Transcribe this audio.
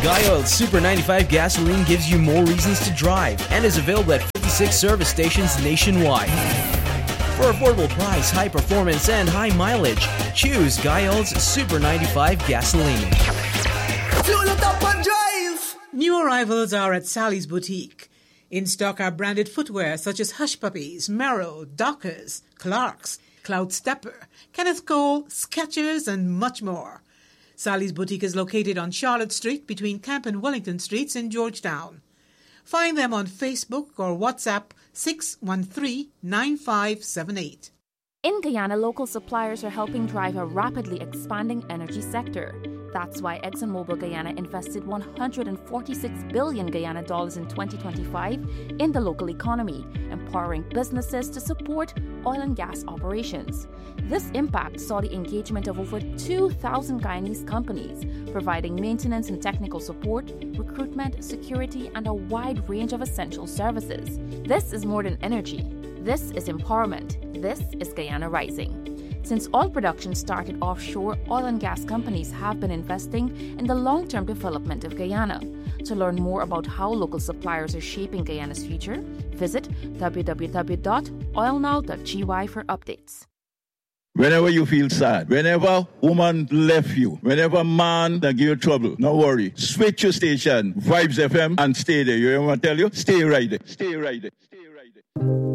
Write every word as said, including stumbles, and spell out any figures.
Guy Oil Super ninety-five gasoline gives you more reasons to drive and is available at fifty-six service stations nationwide. For affordable price, high performance, and high mileage, choose Guy Oil's Super ninety-five gasoline. Fuel it up and drive! New arrivals are at Sally's Boutique. In stock are branded footwear such as Hush Puppies, Merrow, Dockers, Clarks, Cloud Stepper, Kenneth Cole, Skechers, and much more. Sally's Boutique is located on Charlotte Street between Camp and Wellington Streets in Georgetown. Find them on Facebook or WhatsApp six one three, nine five seven eight. In Guyana, local suppliers are helping drive a rapidly expanding energy sector. That's why ExxonMobil Guyana invested one hundred forty-six billion Guyana dollars in twenty twenty-five in the local economy, empowering businesses to support oil and gas operations. This impact saw the engagement of over two thousand Guyanese companies, providing maintenance and technical support, recruitment, security, and a wide range of essential services. This is more than energy. This is empowerment. This is Guyana Rising. Since oil production started offshore, oil and gas companies have been investing in the long-term development of Guyana. To learn more about how local suppliers are shaping Guyana's future, visit w w w dot oil now dot g y for updates. Whenever you feel sad, whenever woman left you, whenever man that give you trouble, no worry. Switch your station, Vibes F M, and stay there. You hear what I tell you? Stay right there. Stay right there. Stay right there.